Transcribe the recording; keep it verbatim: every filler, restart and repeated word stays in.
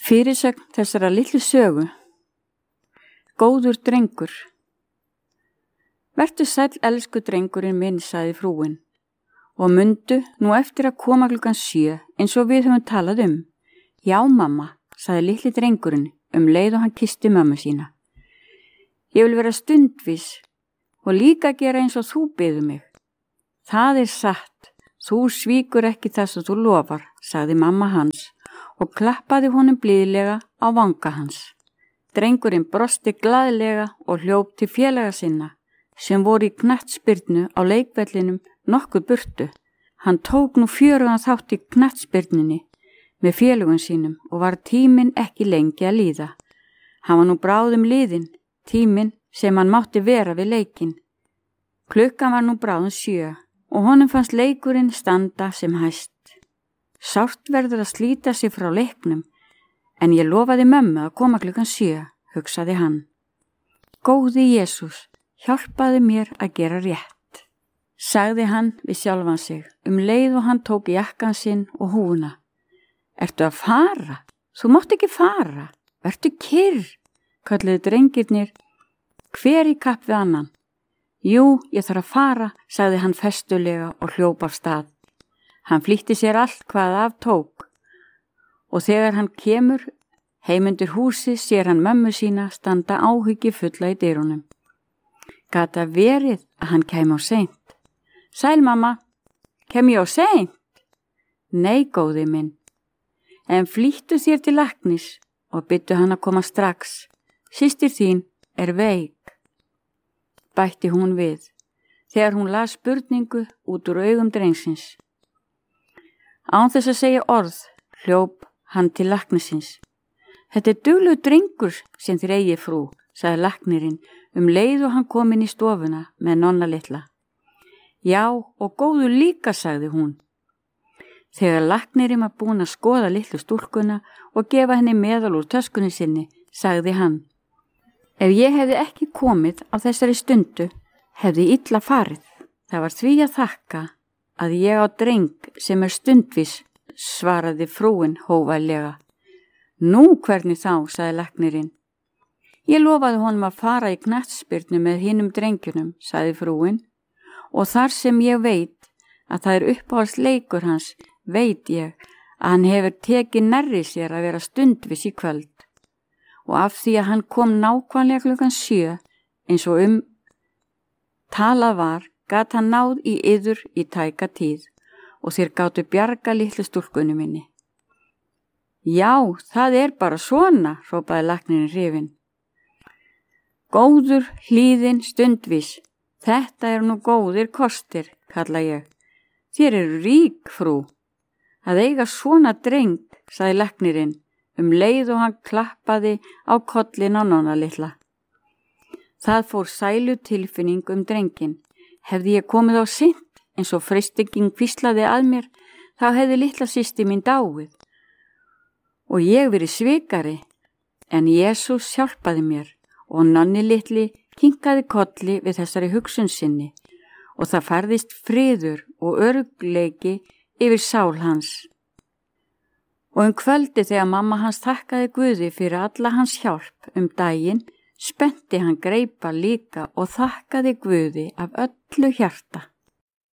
Fyrirsögn þessara litlu sögu. Góður drengur. Vertu sæll elsku drengurinn minn, sagði frúin, og mundu nú eftir að koma klukkan sjö eins og við höfum talað um. Já, mamma, sagði litli drengurinn um leið og hann kyssti mömmu sína. Ég vil vera stundvís og líka gera eins og þú biður mig. Það er satt, þú svíkur ekki það sem þú lofar, sagði mamma hans og klappaði honum blíðlega á vanga hans. Drengurinn brosti glaðlega og hljóp til félaga sinna sem voru í knattspyrnu á leikvellinum nokkuð burtu. Hann tók nú fjörugan þátt í knattspyrnunni með félögum sínum og var tíminn ekki lengi að líða. Hann var nú bráðum liðinn, tíminn sem hann mátti vera við leikinn. Klukkan var nú bráðum sjö og honum fannst leikurinn standa sem hæst. Sárt verður að slíta sig frá leiknum, en ég lofaði mömmu að koma klukkan sjö, hugsaði hann. Góði Jesús, hjálpaðu mér að gera rétt, sagði hann við sjálfan sig um leið og hann tók jakkann sinn og húfuna. Ertu að fara? Þú mátt ekki fara. Vertu kyrr, kölluðu drengirnir hver í kapp við annan. Jú, ég þarf að fara, sagði hann festulega og hljóp af stað. Hann flýtti sér allt hvað af tók og þegar hann kemur heim undir húsi sér hann mömmu sína standa áhyggju fulla í dyrunum. Gat það verið að hann kæmi á seint? Sæl mamma, kem ég á seint? Nei, góði minn, en flýttu þér til læknis og byttu hann að koma strax. Systir þín er veik, bætti hún við, þegar hún las spurningu út úr augum drengsins. Án þess að segja orð, hljóp hann til læknisins. Þetta er duglegur drengur sem þér eigið frú, sagði læknirinn um leið og hann kom inn í stofuna með nonna litla. Já, og góður líka, sagði hún. Þegar læknirinn var búinn að skoða litlu stúlkuna og gefa henni meðal úr töskunni sinni, sagði hann. Ef ég hefði ekki komið á þessari stundu, hefði illa farið. Það var því að þakka að ég á dreng sem er stundvís, svaraði frúin hóværlega. Nú, hvernig þá, sagði læknirinn. Ég lofaði honum að fara í knattspyrnu með hinum drengjunum, sagði frúin, og þar sem ég veit að það er uppáhaldsleikur hans, veit ég að hann hefur tekið nærri sér að vera stundvís í kvöld. Og af því að hann kom nákvæmlega klukkan sjö, eins og um talað var, gat hann náð í yður í tæka tíð og þér gátu bjarga litlu stúlkunni minni. Já, það er bara svona, hrópaði læknirinn hrifinn. Góður, hlýðinn, stundvís, þetta er nú góðir kostir, kalla ég. Þér eru rík, frú. Að eiga svona dreng, sagði læknirinn um leið og hann klappaði á kollin á nonna litla. Það fór sælu tilfinning um drenginn. Hefði ég komið á seint eins og freistingin hvíslaði að mér, þá hefði litla systir mín dáið og ég verið svikari, en Jesús hjálpaði mér og nonni litli kinkaði kolli við þessari hugsun sinni og það færðist friður og örugleiki yfir sál hans. Og um kvöldi þegar mamma hans þakkaði Guði fyrir alla hans hjálp um daginn, spennti hann greipa líka og þakkaði Guði af öllu hjarta.